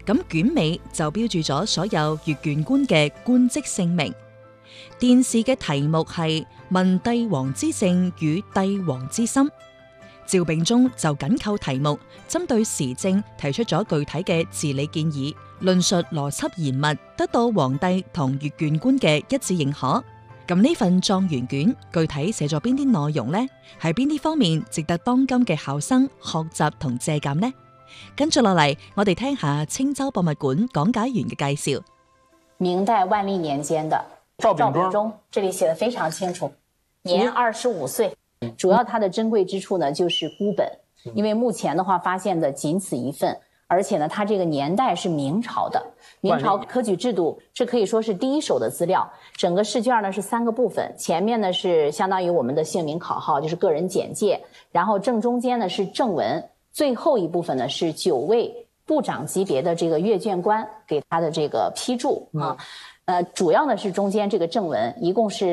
咁卷尾就標註咗所有閱卷官嘅官職姓名。殿試嘅題目係問帝王之政與帝王之心。趙秉忠就緊扣題目，針對時政提出咗具體嘅治理建議，論述邏輯嚴密，得到皇帝同閱卷官嘅一致認可。咁呢份狀元卷具體寫咗邊啲內容呢？係邊啲方面值得當今嘅考生學習同借鑑呢？跟住落嚟，我哋聽下青州博物館講解員嘅介紹。 明代萬曆年間的趙秉忠，這裡寫得非常清楚，年25歲。主要它的珍貴之處呢，就是孤本，因為目前的話發現的僅此一份，而且呢，它這個年代是明朝的，明朝科舉制度，這可以說是第一手的資料。整個試卷呢是3個部分，前面呢是相當於我們的姓名考號，就是個人簡介，然後正中間呢是正文，最後一部分呢是9位部長級別的這個閱卷官給他的這個批注啊，主要呢是中間這個正文，一共是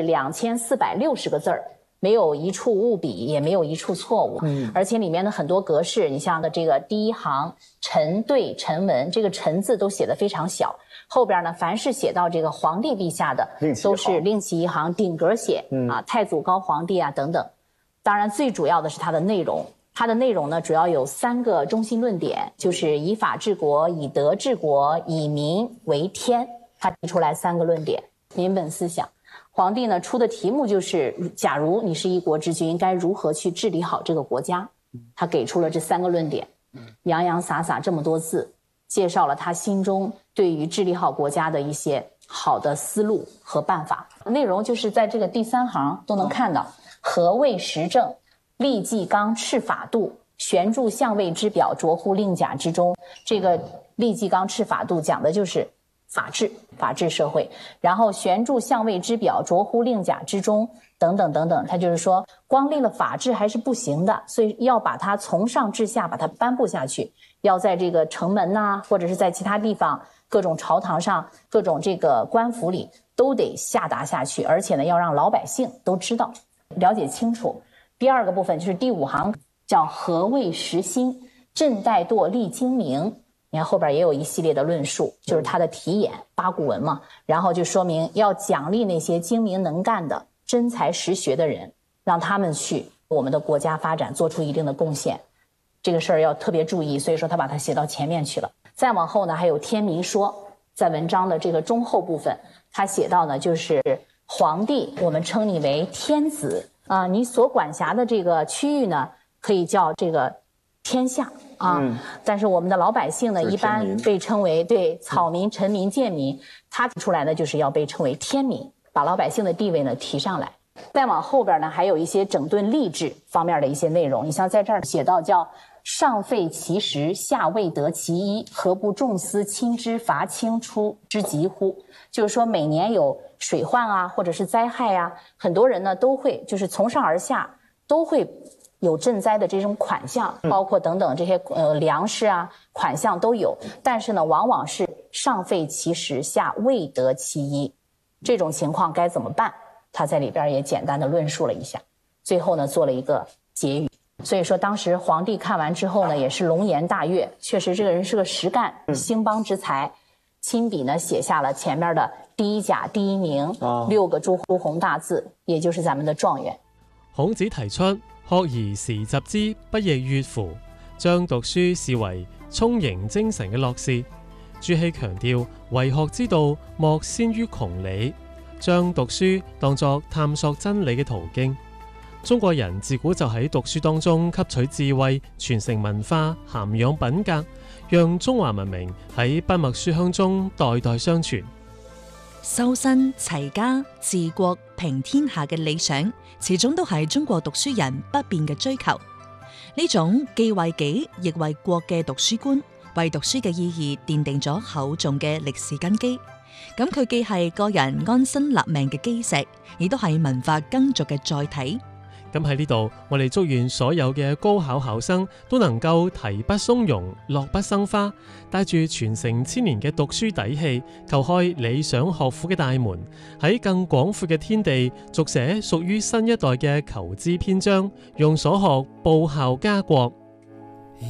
2460個字兒。沒有一處誤筆，也沒有一處錯誤，而且裡面的很多格式，你像這個第一行臣對臣文，這個臣字都寫得非常小，後邊呢凡是寫到這個皇帝陛下的，都是另起一行頂格寫啊，太祖高皇帝啊等等。當然最主要的是它的內容，它的內容呢主要有3個中心論點，就是以法治國，以德治國，以民為天，它提出來3個論點，民本思想。皇帝呢出的題目就是假如你是一國之君，該如何去治理好這個國家，他給出了這3個論點，洋洋灑灑這麼多字，介紹了他心中對於治理好國家的一些好的思路和辦法。內容就是在這個第3行都能看到，何謂時政，立紀綱敕法度，懸著相位之表，着乎令甲之中。這個立紀綱敕法度講的就是法治社會，然後懸著相位之表，着乎令甲之中，等等等等。他就是說，光立了法治還是不行的，所以要把它從上至下把它頒布下去，要在這個城門吶，或者是在其他地方各種朝堂上、各種這個官府裡都得下達下去，而且呢，要讓老百姓都知道、了解清楚。第2個部分就是第5行，叫何謂時興，朕怠惰立精明。你看後邊也有一系列的論述，就是他的題眼八股文嘛，然後就說明要獎勵那些精明能幹的真才實學的人，讓他們去我們的國家發展做出一定的貢獻，這個事兒要特別注意，所以說他把它寫到前面去了。再往後呢，還有天民說，在文章的這個中後部分，他寫到呢，就是皇帝，我們稱你為天子啊，你所管轄的這個區域呢，可以叫這個天下啊，但是我們的老百姓呢，一般被稱為對草民、臣民、賤民，他提出來呢，就是要被稱為天民，把老百姓的地位呢提上來。再往後邊呢，還有一些整頓吏治方面的一些內容。你像在這兒寫到叫上廢其實，下未得其一，何不重司親之罰清出之急乎？就是說每年有水患啊，或者是災害啊，很多人呢都會就是從上而下都會有賑災的這種款項，包括等等這些糧食啊款項都有，但是呢往往是上廢其實，下未得其一，這種情況該怎麼辦？他在裡邊也簡單的論述了一下，最後呢做了一個結語。所以說當時皇帝看完之後呢，也是龍顏大悅，確實這個人是個實幹興邦之才，親筆呢寫下了前面的第1甲第1名6個朱紅紅大字，也就是咱們的狀元。 孔子提出學而時習之，不亦說乎？將讀書視為充盈精神嘅樂事。朱熹強調為學之道莫先於窮理，將讀書當作探索真理嘅途徑。中國人自古就喺讀書當中吸取智慧，傳承文化，涵養品格，讓中華文明喺筆墨書香中代代相傳。 修身齊家治國平天下嘅理想，始終都係中國讀書人不變嘅追求。呢種既為己亦為國嘅讀書觀，為讀書嘅意義奠定咗厚重嘅歷史根基。咁佢既係個人安身立命嘅基石，亦都係文化耕耘嘅載體。 咁喺呢度，我哋祝願所有嘅高考考生都能夠提筆松茸，落筆生花，帶住傳承千年嘅讀書底氣，叩開理想學府嘅大門，喺更廣闊嘅天地，續寫屬於新一代嘅求知篇章，用所學報效家國。